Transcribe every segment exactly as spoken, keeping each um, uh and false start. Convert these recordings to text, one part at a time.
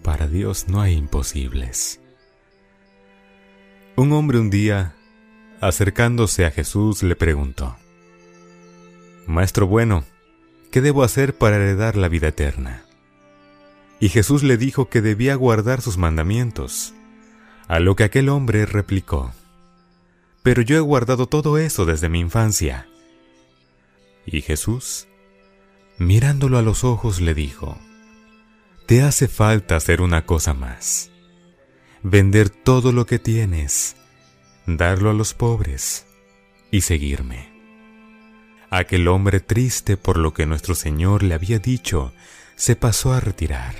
para Dios no hay imposibles. Un hombre un día, acercándose a Jesús, le preguntó: Maestro bueno, ¿qué debo hacer para heredar la vida eterna? Y Jesús le dijo que debía guardar sus mandamientos, a lo que aquel hombre replicó: Pero yo he guardado todo eso desde mi infancia. Y Jesús, mirándolo a los ojos, le dijo: Te hace falta hacer una cosa más: vender todo lo que tienes, darlo a los pobres y seguirme. Aquel hombre, triste por lo que nuestro Señor le había dicho, se pasó a retirar.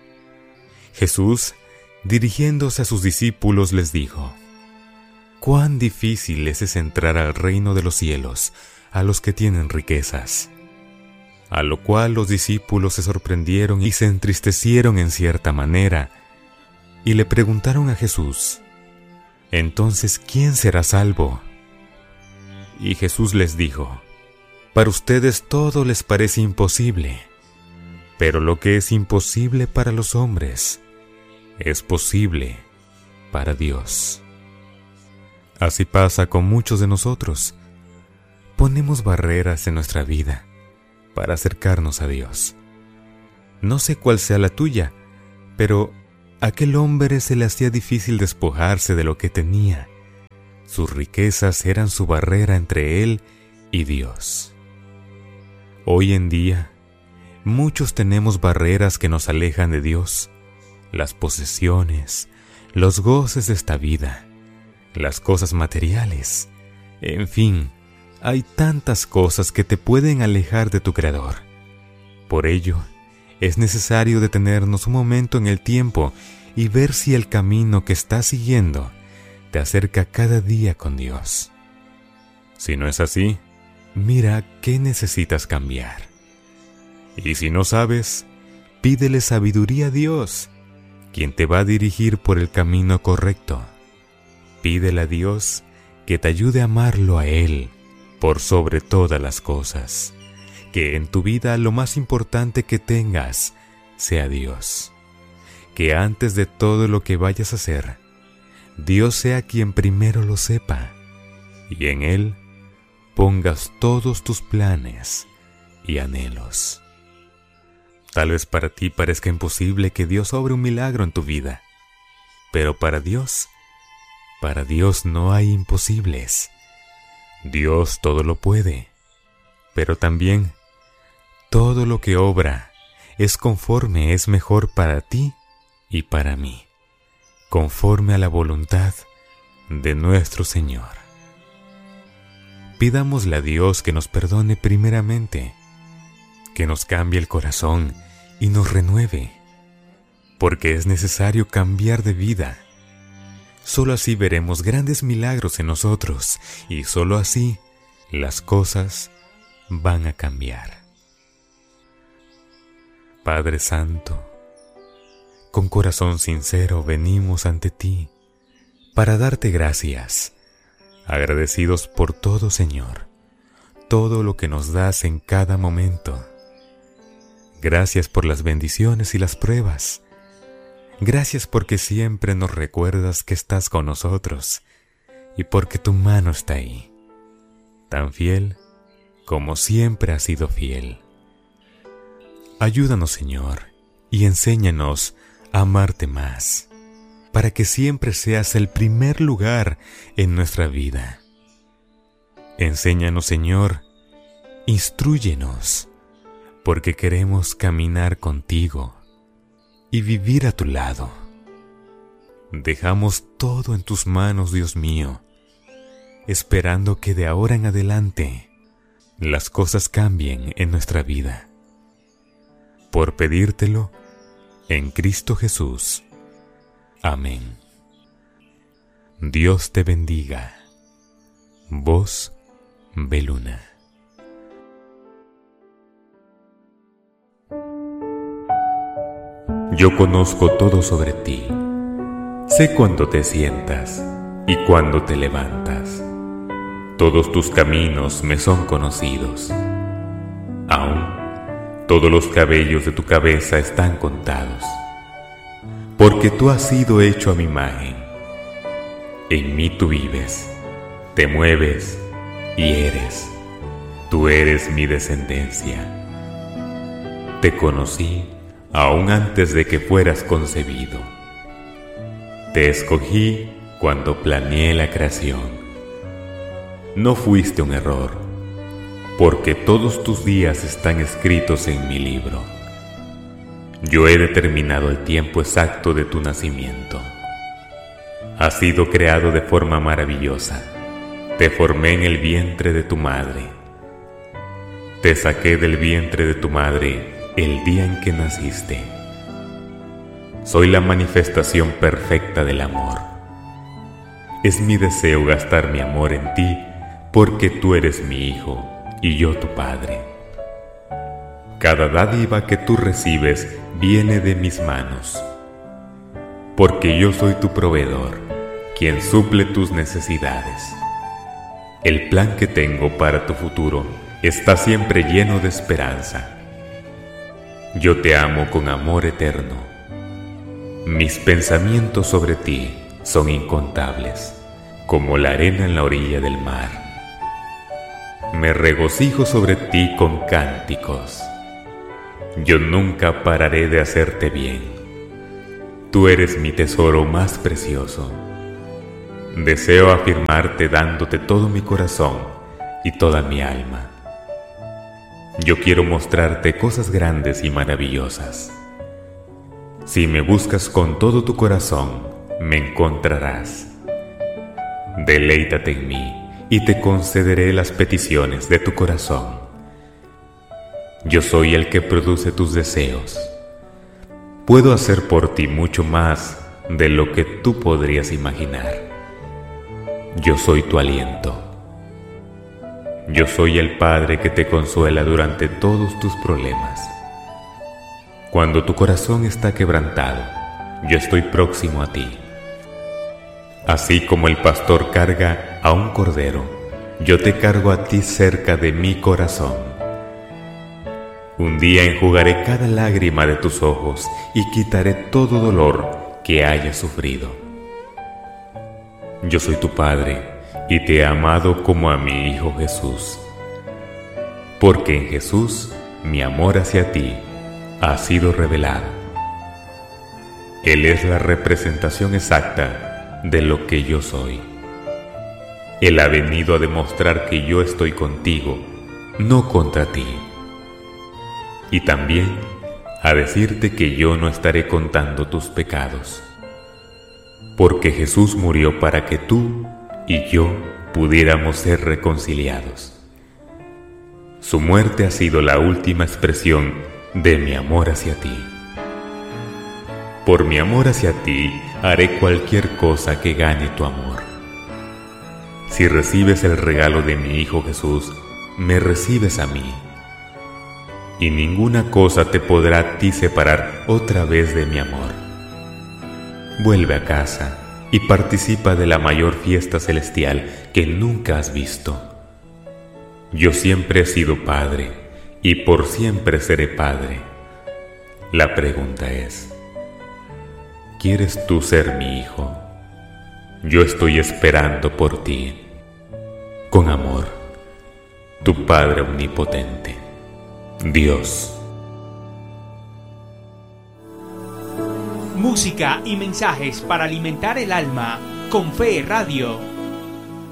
Jesús, dirigiéndose a sus discípulos, les dijo: Cuán difícil es entrar al reino de los cielos a los que tienen riquezas. A lo cual los discípulos se sorprendieron y se entristecieron en cierta manera, y le preguntaron a Jesús: Entonces, ¿quién será salvo? Y Jesús les dijo: Para ustedes todo les parece imposible, pero lo que es imposible para los hombres es posible para Dios. Así pasa con muchos de nosotros. Ponemos barreras en nuestra vida para acercarnos a Dios. No sé cuál sea la tuya, pero a aquel hombre se le hacía difícil despojarse de lo que tenía. Sus riquezas eran su barrera entre él y Dios. Hoy en día, muchos tenemos barreras que nos alejan de Dios: las posesiones, los goces de esta vida, las cosas materiales, en fin, hay tantas cosas que te pueden alejar de tu Creador. Por ello, es necesario detenernos un momento en el tiempo y ver si el camino que estás siguiendo te acerca cada día con Dios. Si no es así, mira qué necesitas cambiar. Y si no sabes, pídele sabiduría a Dios, quien te va a dirigir por el camino correcto. Pídele a Dios que te ayude a amarlo a Él por sobre todas las cosas. Que en tu vida lo más importante que tengas sea Dios. Que antes de todo lo que vayas a hacer, Dios sea quien primero lo sepa, y en Él pongas todos tus planes y anhelos. Tal vez para ti parezca imposible que Dios obre un milagro en tu vida, pero para Dios, para Dios no hay imposibles. Dios todo lo puede, pero también todo lo que obra es conforme es mejor para ti y para mí, conforme a la voluntad de nuestro Señor. Pidámosle a Dios que nos perdone primeramente, que nos cambie el corazón y nos renueve, porque es necesario cambiar de vida. Solo así veremos grandes milagros en nosotros, y solo así las cosas van a cambiar. Padre Santo, con corazón sincero venimos ante ti para darte gracias, agradecidos por todo, Señor, todo lo que nos das en cada momento. Gracias por las bendiciones y las pruebas. Gracias porque siempre nos recuerdas que estás con nosotros y porque tu mano está ahí, tan fiel como siempre has sido fiel. Ayúdanos, Señor, y enséñanos a amarte más, para que siempre seas el primer lugar en nuestra vida. Enséñanos, Señor, instrúyenos, porque queremos caminar contigo y vivir a tu lado. Dejamos todo en tus manos, Dios mío, esperando que de ahora en adelante las cosas cambien en nuestra vida. Por pedírtelo en Cristo Jesús. Amén. Dios te bendiga. Voz Beluna. Yo conozco todo sobre ti. Sé cuándo te sientas y cuándo te levantas. Todos tus caminos me son conocidos. Aún todos los cabellos de tu cabeza están contados. porque tú has sido hecho a mi imagen. En mí tú vives, te mueves y eres. Tú eres mi descendencia. Te conocí aún antes de que fueras concebido. Te escogí cuando planeé la creación. No fuiste un error, porque todos tus días están escritos en mi libro. Yo he determinado el tiempo exacto de tu nacimiento. Has sido creado de forma maravillosa. Te formé en el vientre de tu madre. Te saqué del vientre de tu madre el día en que naciste. Soy la manifestación perfecta del amor. Es mi deseo gastar mi amor en ti, porque tú eres mi hijo y yo tu padre. Cada dádiva que tú recibes viene de mis manos, porque yo soy tu proveedor, quien suple tus necesidades. El plan que tengo para tu futuro está siempre lleno de esperanza. Yo te amo con amor eterno. Mis pensamientos sobre ti son incontables, como la arena en la orilla del mar. Me regocijo sobre ti con cánticos. Yo nunca pararé de hacerte bien. Tú eres mi tesoro más precioso. Deseo afirmarte dándote todo mi corazón y toda mi alma. Yo quiero mostrarte cosas grandes y maravillosas. Si me buscas con todo tu corazón, me encontrarás. Deleítate en mí y te concederé las peticiones de tu corazón. Yo soy el que produce tus deseos. Puedo hacer por ti mucho más de lo que tú podrías imaginar. Yo soy tu aliento. Yo soy el Padre que te consuela durante todos tus problemas. Cuando tu corazón está quebrantado, yo estoy próximo a ti. Así como el pastor carga a un cordero, yo te cargo a ti cerca de mi corazón. Un día enjugaré cada lágrima de tus ojos y quitaré todo dolor que hayas sufrido. Yo soy tu Padre y te he amado como a mi Hijo Jesús. Porque en Jesús mi amor hacia ti ha sido revelado. Él es la representación exacta de lo que yo soy. Él ha venido a demostrar que yo estoy contigo, no contra ti. Y también a decirte que yo no estaré contando tus pecados. Porque Jesús murió para que tú y yo pudiéramos ser reconciliados. Su muerte ha sido la última expresión de mi amor hacia ti. Por mi amor hacia ti, haré cualquier cosa que gane tu amor. Si recibes el regalo de mi Hijo Jesús, me recibes a mí. Y ninguna cosa te podrá a ti separar otra vez de mi amor. Vuelve a casa y participa de la mayor fiesta celestial que nunca has visto. Yo siempre he sido padre y por siempre seré padre. La pregunta es, ¿quieres tú ser mi hijo? Yo estoy esperando por ti. Con amor, tu Padre Omnipotente, Dios. Música y mensajes para alimentar el alma con Fe Radio.